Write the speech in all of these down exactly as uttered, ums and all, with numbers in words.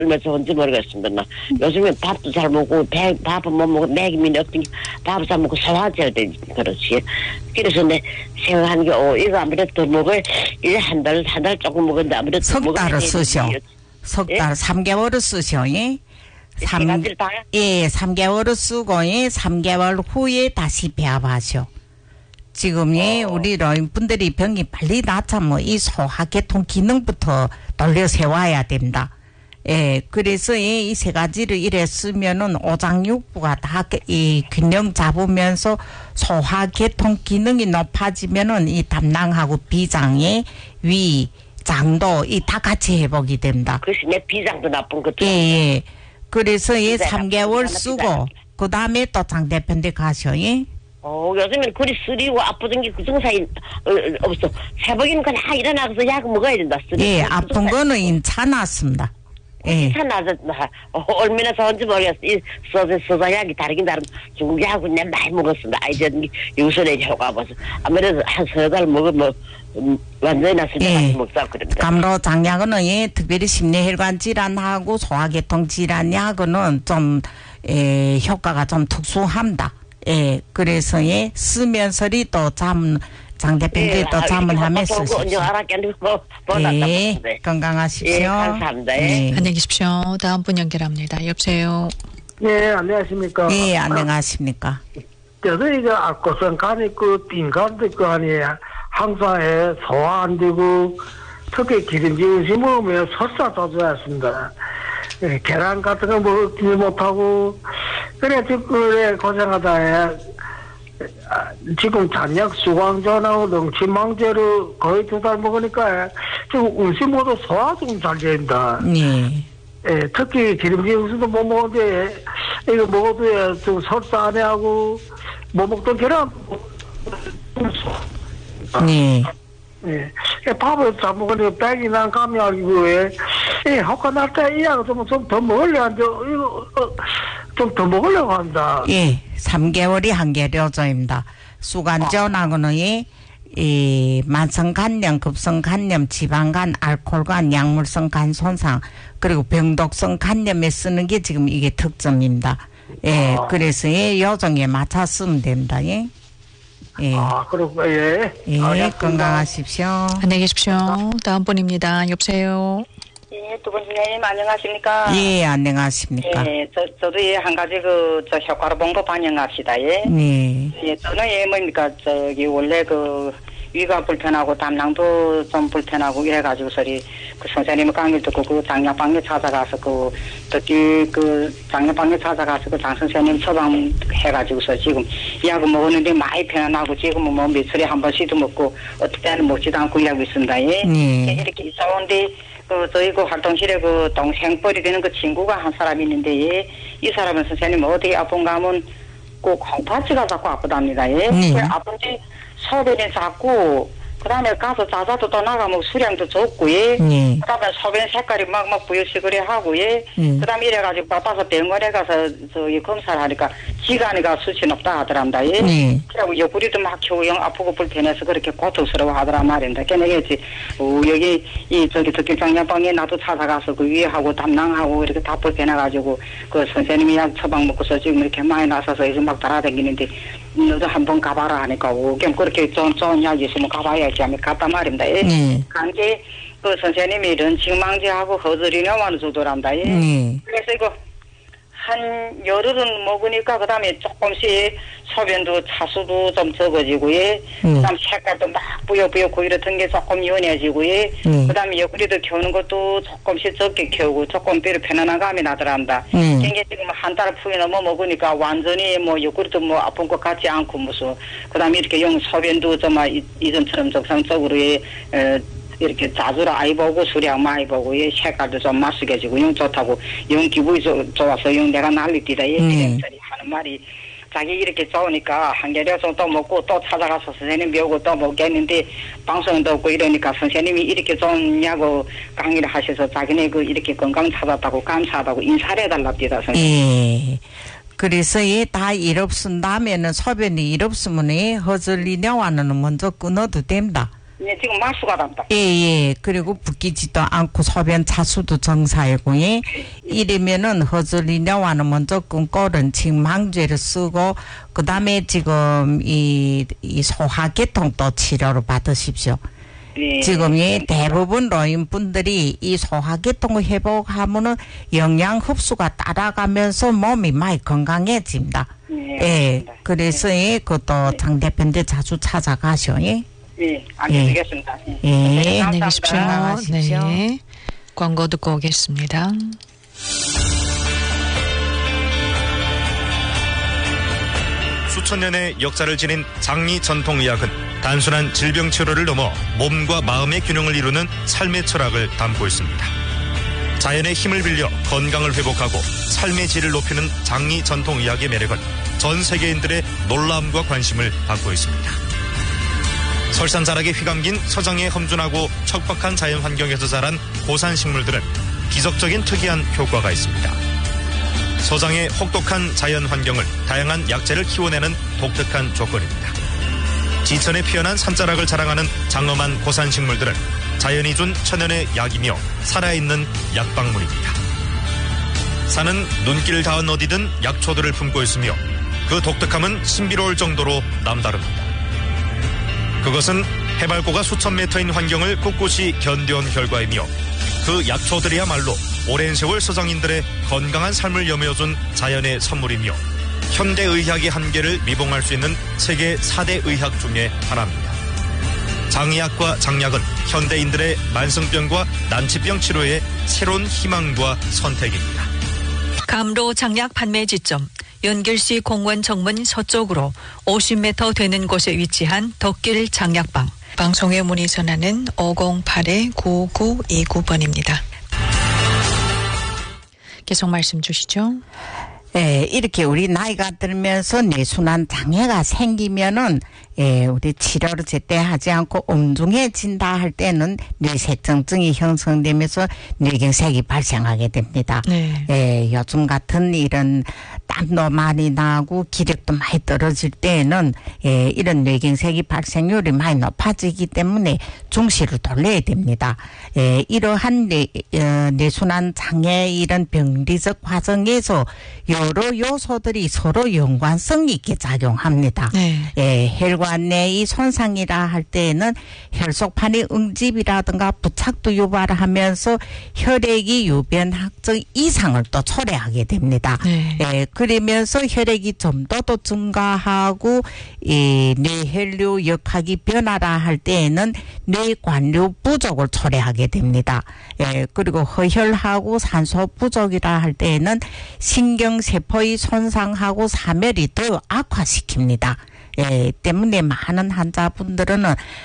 얼마 좋은지 모르겠습니다. 나 요즘에 밥도 잘 먹고 배, 밥은 못 먹고 먹이면 없더니 밥을 잘 먹고 소화제를 되지 그렇지. 그래서 내 생각하는 게 어, 이거 아무래도 더 먹을 이제 한 달 한 달 조금 먹었는데 아무래도 석 달을 쓰셔. 석 달, 예? 삼 개월을 쓰셔. 예? 삼, 예, 삼 개월을 쓰고, 예, 삼 개월 후에 다시 배합하셔. 지금, 예, 어. 우리 노인분들이 병이 빨리 낫자면 이 소화계통 기능부터 돌려 세워야 된다. 예, 그래서 예, 이 세 가지를 이래 쓰면은 오장육부가 다 이 균형 잡으면서 소화계통 기능이 높아지면은 이 담낭하고 비장의 위, 장도 이 다 같이 회복이 된다. 그것이 내 비장도 나쁜 것도. 예, 예. 그래서 예, 비장, 삼 개월 비장, 쓰고 비장. 그 다음에 또 장 대표한테 가셔. 예. 어, 요즘엔 그리 쓰리고 아프던 게 그 증상이 어, 없어. 새벽에는 그냥 일어나서 약 먹어야 된다. 쓰리. 예, 아픈 거는 괜찮았습니다. 예. 괜찮아서 어, 얼마나 좋은지 모르겠어. 이 소자 소자 약이 다르긴 다른 중국 약은 내 많이 먹었습니다. 아이들 유선에 효과 봐서 아무래도 한 세 달 먹으면 음, 완전히 났을 때 예. 많이 먹자 그럽니다. 감로 장약은 예, 특별히 심뇌혈관 질환하고 소화계통 질환하고는 좀 예, 효과가 좀 특수합니다. 예, 그래서 예, 쓰면서리 또 잠, 장 대표님께 또 잠을 하며 쓰십시오. 예, 건강하십시오. 예, 감사합니다. 예. 예. 안녕히 계십시오. 다음 분 연결합니다. 여보세요. 네, 안녕하십니까. 예, 안녕하십니까. 저도 이제 악고성간 있고, 빈간도 있고 아니에요. 항상에 소화 안 되고, 특히 기름진 음식 먹으면 설사 도주했습니다. 예, 계란 같은 거 먹지 못하고, 그래, 그래, 고생하다 해. 아, 지금 잔약 수광전하고 능치망제를 거의 두 달 먹으니까, 지금 음식 모두 소화 좀 잘 된다. 예. 예, 특히 기름진 음식도 못 먹는데, 이거 먹어도 좀 설사 안 해하고, 못 먹던 계란, 예. 예, 밥을 잘 먹으니까 백이 난 감이 아니고, 예, 예, 효과 날 때, 이 약을 좀, 좀 더 먹으려고 한다. 이거, 어, 좀 더 먹으려고 한다. 예, 삼 개월이 한계료조입니다. 수간전하고는 이, 이 만성간염, 급성간염, 지방간, 알코올간, 약물성 간 손상, 그리고 병독성 간염에 쓰는 게 지금 이게 특점입니다. 예, 아. 그래서 예, 요정에 맞춰 쓰면 됩니다. 예. 예. 아, 그렇고, 예. 예, 알겠습니다. 건강하십시오. 안녕히 계십시오. 다음 분입니다. 여보세요. 예, 두 분 선생님 안녕하십니까? 예, 안녕하십니까. 예, 저, 저도 예, 한 가지 그, 저 효과를 본 거 반영합시다, 예. 네. 예, 저는 예, 뭡니까, 저기, 원래 그, 위가 불편하고 담낭도 좀 불편하고 이래가지고서리 그 선생님 강의 듣고 그 장약방에 찾아가서 그, 특히 그 장약방에 찾아가서 그 장 선생님 처방 해가지고서 지금 약을 먹었는데 많이 편안하고 지금은 뭐 며칠에 한 번씩도 먹고 어떨 때는 먹지도 않고 일하고 있습니다, 예. 네. 이렇게 좋은데 그 저희 그 활동실에 그 동생뻘이 되는 그 친구가 한 사람이 있는데 예. 이 사람은 선생님 어디 아픈가 하면 그 콩팥지가 자꾸 아프답니다. 예. 네. 그 아픈데 소변이 작고 그다음에 가서 자자도 또 나가면 수량도 적고 예. 네. 그다음에 소변 색깔이 막막 부여시그레 하고 예. 네. 그다음에 이래가지고 바빠서 병원에 가서 저기 검사를 하니까 지간이가 수치 높다 하더랍니다. 예. 네. 그리고 옆구리도 막 겨우영 아프고 불편해서 그렇게 고통스러워 하더란 말입니다. 걔네겠지. 어, 여기 이 저기 특별장량방에 나도 찾아가서 그 위하고 담낭하고 이렇게 다 불편해가지고 그 선생님이 약 처방 먹고서 지금 이렇게 많이 나서서 이제 막 달아다니는데 너도 한번 가봐라 하니까 오겸 그렇게 좋은 좋은 약이 있으면 가봐야지 하면 갔단 말입니다. 예. 네. 간게 그 선생님이 런칭망제하고 허즈리뇨만 주더랍니다. 예. 네. 그래서 이거 한 열흘은 먹으니까 그 다음에 조금씩 소변도 차수도 좀 적어지고 예. 음. 그 다음 색깔도 막 뿌옇뿌옇고 이렇던 게 조금 연해지고 예. 음. 그 다음에 옆구리도 켜는 것도 조금씩 적게 켜고 조금 뼈를 편안한 감이 나더랍니다. 음. 이게 지금 한 달 푸이 넘어 먹으니까 완전히 뭐 옆구리도 뭐 아픈 것 같지 않고 무슨 그 다음에 이렇게 영 소변도 좀 이전처럼 정상적으로 예. 에, 이렇게 자주로 아이 보고 수량 많이 보고 예 색깔도 좀 맛있게지고 영 좋다고 영 기분이 조, 좋아서 영 내가 난리뛰다 예 음. 하는 말이 자기 이렇게 좋으니까 한겨레서 또 먹고 또 찾아가서 선생님 배우고 또 먹겠는데 방송도 없고 이러니까 선생님이 이렇게 좋냐고 강의를 하셔서 자기네 그 이렇게 건강 찾았다고 감사하다고 인사를 해달랍니다 선생님. 예. 그래서 예, 다 일 없은 다음에는 소변이 일 없으면 예, 허즐리뇨와는 먼저 끊어도 됩니다. 예, 지금 마수가 답다. 예, 예. 그리고 붓기지도 않고 소변 차수도 정상이고, 예. 이러면은 허즐리냐와는 먼저 끊고는 지금 망죄를 쓰고, 그 다음에 지금 이, 이 소화계통도 치료를 받으십시오. 예. 지금 이 대부분 노인분들이 이 소화계통을 회복하면은 영양 흡수가 따라가면서 몸이 많이 건강해집니다. 예. 예. 그래서 예, 그것도 장 대표한테 자주 찾아가셔, 예. 예, 알겠습니다. 예. 예. 안녕히 계십시오. 건강하십시오. 네. 광고 듣고 오겠습니다. 수천 년의 역사를 지닌 장리 전통의학은 단순한 질병 치료를 넘어 몸과 마음의 균형을 이루는 삶의 철학을 담고 있습니다. 자연의 힘을 빌려 건강을 회복하고 삶의 질을 높이는 장리 전통의학의 매력은 전 세계인들의 놀라움과 관심을 받고 있습니다. 설산자락에 휘감긴 서장의 험준하고 척박한 자연 환경에서 자란 고산 식물들은 기적적인 특이한 효과가 있습니다. 서장의 혹독한 자연 환경을 다양한 약재를 키워내는 독특한 조건입니다. 지천에 피어난 산자락을 자랑하는 장엄한 고산 식물들은 자연이 준 천연의 약이며 살아있는 약방문입니다. 산은 눈길 닿은 어디든 약초들을 품고 있으며 그 독특함은 신비로울 정도로 남다릅니다. 그것은 해발고가 수천 미터인 환경을 꿋꿋이 견뎌온 결과이며 그 약초들이야말로 오랜 세월 서장인들의 건강한 삶을 여며준 자연의 선물이며 현대의학의 한계를 미봉할 수 있는 세계 사 대 의학 중에 하나입니다. 장의학과 장약은 현대인들의 만성병과 난치병 치료의 새로운 희망과 선택입니다. 감로 장약 판매 지점 연길시 공원 정문 서쪽으로 오십 미터 되는 곳에 위치한 덕길 장약방. 방송에 문의 전화는 오공팔 구구이구 번입니다. 계속 말씀 주시죠. 예, 이렇게 우리 나이가 들면서 뇌순환 장애가 생기면은 예, 우리 치료를 제때 하지 않고 엄중해진다 할 때는 뇌색정증이 형성되면서 뇌경색이 발생하게 됩니다. 네. 예, 요즘 같은 이런 땀도 많이 나고 기력도 많이 떨어질 때에는 예, 이런 뇌경색이 발생률이 많이 높아지기 때문에 중시를 돌려야 됩니다. 예, 이러한 뇌, 어, 뇌순환 장애 이런 병리적 과정에서 여러 요소들이 서로 연관성 있게 작용합니다. 네. 예, 혈관 내의 손상이라 할 때에는 혈속판의 응집이라든가 부착도 유발하면서 혈액이 유변학적 이상을 또 초래하게 됩니다. 네. 예, 그러면서 혈액이 점도도 증가하고 이 뇌혈류 역학이 변화라 할 때에는 뇌관류 부족을 초래하게 됩니다. 예, 그리고 허혈하고 산소 부족이라 할 때에는 신경세포의 손상하고 사멸이 더 악화시킵니다. 예, 때문에 많은 환자분들은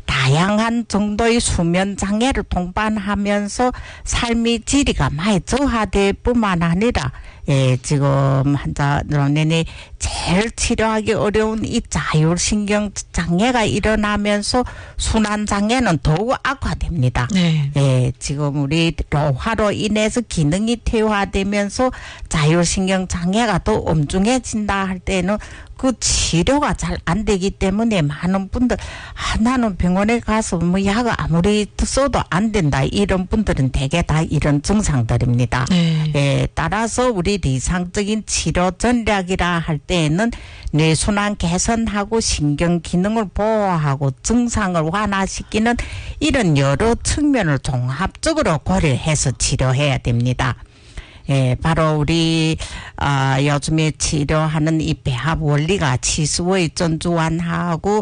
다양한 정도의 수면 장애를 동반하면서 삶의 질이가 많이 저하될 뿐만 아니라 예, 지금 환자들은 제일 치료하기 어려운 이 자율신경 장애가 일어나면서 순환 장애는 더욱 악화됩니다. 네. 예, 지금 우리 노화로 인해서 기능이 퇴화되면서 자율신경 장애가 더 엄중해진다 할 때는 그 치료가 잘 안 되기 때문에 많은 분들 아, 나는 병원에 가서 뭐 약을 아무리 써도 안 된다 이런 분들은 대개 다 이런 증상들입니다. 네. 예, 따라서 우리 이상적인 치료 전략이라 할 때에는 뇌순환 개선하고 신경 기능을 보호하고 증상을 완화시키는 이런 여러 측면을 종합적으로 고려해서 치료해야 됩니다. 예, 바로 우리 아, 요즘에 치료하는 이 배합 원리가 치수의 전주환하고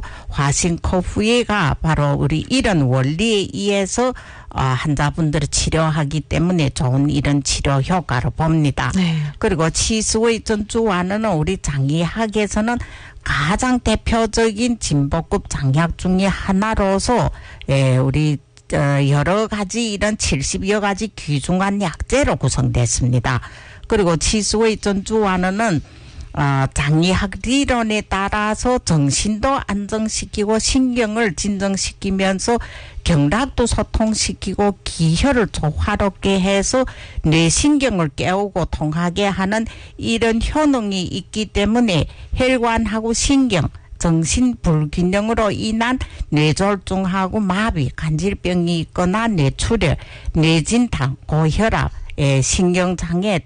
화신코프이가 바로 우리 이런 원리에 의해서 아, 환자분들을 치료하기 때문에 좋은 이런 치료 효과를 봅니다. 네. 그리고 치수의 전주환은 우리 장의학에서는 가장 대표적인 진보급 장약 중에 하나로서 예, 우리 어, 여러 가지 이런 칠십여 가지 귀중한 약재로 구성됐습니다. 그리고 치수의 전주환은 어, 장의학理論에 따라서 정신도 안정시키고 신경을 진정시키면서 경락도 소통시키고 기혈을 조화롭게 해서 뇌신경을 깨우고 통하게 하는 이런 효능이 있기 때문에 혈관하고 신경 정신 불균형으로 인한 뇌졸중하고 마비, 간질병이 있거나 뇌출혈, 뇌진탕, 고혈압, 예, 신경장애